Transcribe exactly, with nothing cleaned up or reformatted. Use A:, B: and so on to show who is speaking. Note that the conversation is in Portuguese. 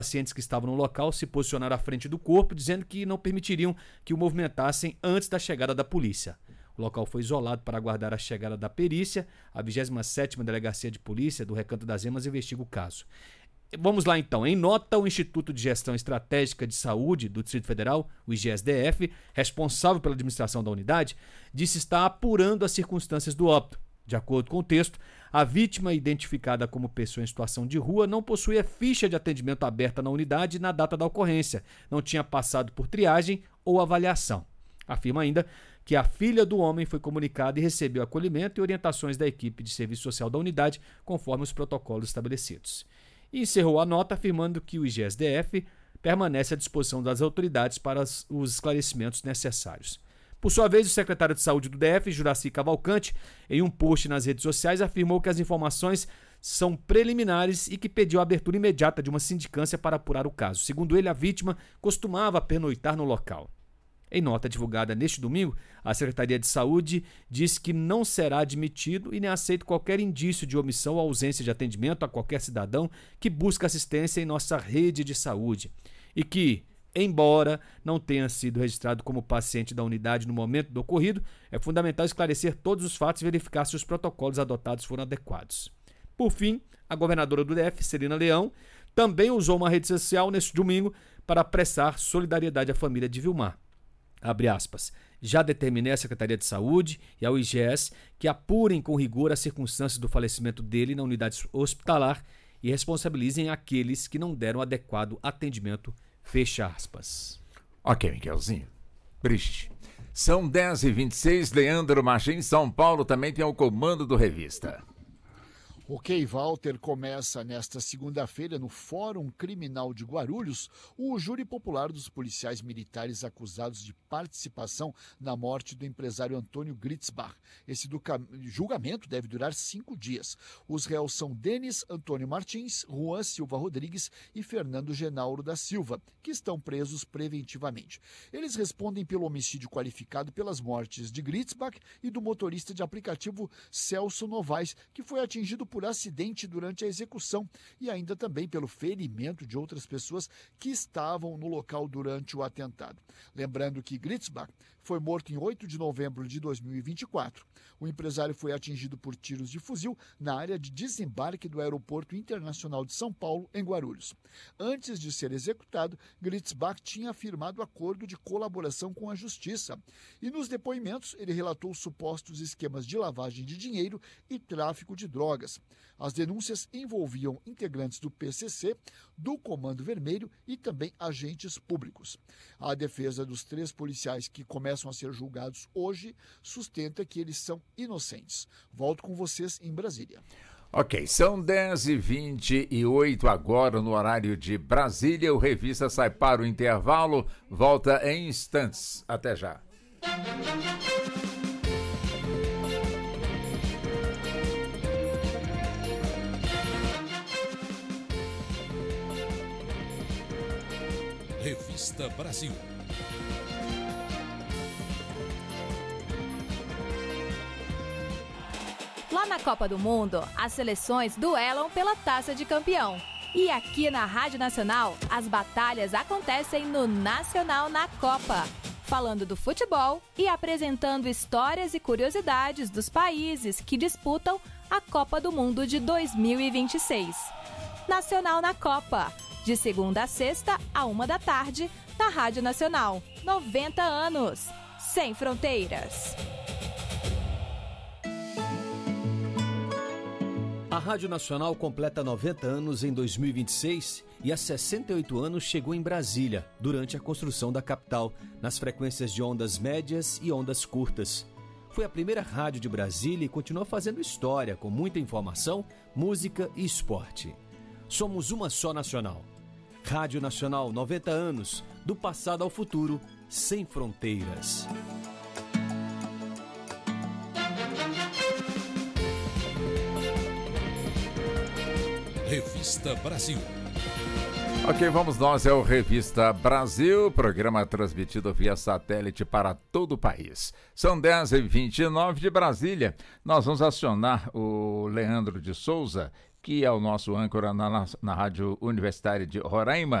A: pacientes que estavam no local se posicionaram à frente do corpo, dizendo que não permitiriam que o movimentassem antes da chegada da polícia. O local foi isolado para aguardar a chegada da perícia. A vigésima sétima Delegacia de Polícia do Recanto das Emas investiga o caso. Vamos lá então. Em nota, o Instituto de Gestão Estratégica de Saúde do Distrito Federal, o I G E S D F, responsável pela administração da unidade, disse estar apurando as circunstâncias do óbito. De acordo com o texto, a vítima, identificada como pessoa em situação de rua, não possuía ficha de atendimento aberta na unidade na data da ocorrência, não tinha passado por triagem ou avaliação. Afirma ainda que a filha do homem foi comunicada e recebeu acolhimento e orientações da equipe de serviço social da unidade, conforme os protocolos estabelecidos. E encerrou a nota afirmando que o I G E S D F permanece à disposição das autoridades para os esclarecimentos necessários. Por sua vez, o secretário de Saúde do D F, Juraci Cavalcante, em um post nas redes sociais, afirmou que as informações são preliminares e que pediu a abertura imediata de uma sindicância para apurar o caso. Segundo ele, a vítima costumava pernoitar no local. Em nota divulgada neste domingo, a Secretaria de Saúde diz que não será admitido e nem aceito qualquer indício de omissão ou ausência de atendimento a qualquer cidadão que busca assistência em nossa rede de saúde. E que, embora não tenha sido registrado como paciente da unidade no momento do ocorrido, é fundamental esclarecer todos os fatos e verificar se os protocolos adotados foram adequados. Por fim, a governadora do D F, Celina Leão, também usou uma rede social neste domingo para prestar solidariedade à família de Vilmar. Abre aspas. Já determinei à Secretaria de Saúde e ao I G E S que apurem com rigor as circunstâncias do falecimento dele na unidade hospitalar e responsabilizem aqueles que não deram adequado atendimento. Fecha aspas.
B: Ok, Miguelzinho. Brigitte. São dez e vinte e seis, Leandro Martins, São Paulo também tem o comando do Revista.
C: Ok, Walter, começa nesta segunda-feira no Fórum Criminal de Guarulhos o júri popular dos policiais militares acusados de participação na morte do empresário Antônio Gritzbach. Esse julgamento deve durar cinco dias. Os réus são Denis Antônio Martins, Juan Silva Rodrigues e Fernando Genauro da Silva, que estão presos preventivamente. Eles respondem pelo homicídio qualificado pelas mortes de Gritzbach e do motorista de aplicativo Celso Novaes, que foi atingido por acidente durante a execução, e ainda também pelo ferimento de outras pessoas que estavam no local durante o atentado. Lembrando que Gritzbach foi morto em oito de novembro de dois mil e vinte e quatro. O empresário foi atingido por tiros de fuzil na área de desembarque do Aeroporto Internacional de São Paulo, em Guarulhos. Antes de ser executado, Gritzbach tinha firmado acordo de colaboração com a Justiça. E nos depoimentos, ele relatou supostos esquemas de lavagem de dinheiro e tráfico de drogas. As denúncias envolviam integrantes do P C C, do Comando Vermelho e também agentes públicos. A defesa dos três policiais que começam a ser julgados hoje sustenta que eles são inocentes. Volto com vocês em Brasília.
B: Ok, são dez e vinte e oito agora no horário de Brasília. O Revista sai para o intervalo. Volta em instantes. Até já.
D: Revista Brasil.
E: Lá na Copa do Mundo, as seleções duelam pela Taça de Campeão. E aqui na Rádio Nacional, as batalhas acontecem no Nacional na Copa, falando do futebol e apresentando histórias e curiosidades dos países que disputam a Copa do Mundo de dois mil e vinte e seis. Nacional na Copa, de segunda a sexta, a uma da tarde, na Rádio Nacional. noventa anos, sem fronteiras.
A: A Rádio Nacional completa noventa anos em dois mil e vinte e seis e há sessenta e oito anos chegou em Brasília, durante a construção da capital, nas frequências de ondas médias e ondas curtas. Foi a primeira rádio de Brasília e continua fazendo história, com muita informação, música e esporte. Somos uma só nacional. Rádio Nacional, noventa anos, do passado ao futuro, sem fronteiras.
D: Revista Brasil.
B: Ok, vamos nós, é o Revista Brasil, programa transmitido via satélite para todo o país. São dez e vinte e nove de Brasília. Nós vamos acionar o Leandro de Souza, que é o nosso âncora na, na Rádio Universitária de Roraima.